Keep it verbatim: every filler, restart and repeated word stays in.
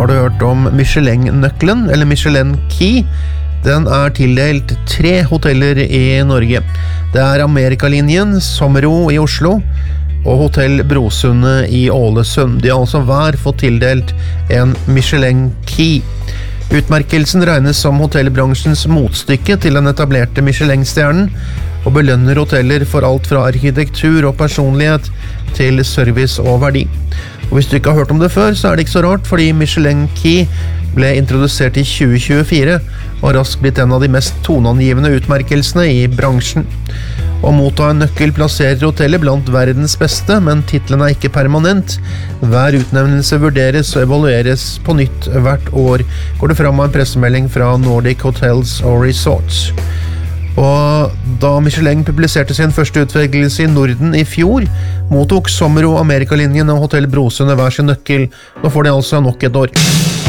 Har du hørt om Michelin-nøkkelen, eller Michelin Key? Den er tildelt tre hoteller i Norge. Det er Amerikalinjen, Sommero i Oslo, og Hotell Brosundet i Ålesund. De har altså hver fått tildelt en Michelin Key. Utmerkelsen regnes som hotellbransjens motstykke til den etablerte Michelin-stjernen, og belønner hoteller for alt fra arkitektur og personlighet til service og verdi. Og hvis du ikke har hørt om det før, så er det ikke så rart, fordi Michelin Key ble introdusert i tjue tjuefire, og har raskt blitt en av de mest toneangivende utmerkelsene i bransjen. Å motta en nøkkel plasserer hotellet blant verdens beste, men titlen er ikke permanent. Hver utnevnelse vurderes og evalueres på nytt hvert år, går det fram av en pressemelding fra Nordic Hotels og Resorts. Og da Michelin publiserte sin første utvelgelse i Norden i fjor, mottok Sommero, Amerikalinjen og Hotell Brosundet hver sin nøkkel. Nå får de altså nok et år.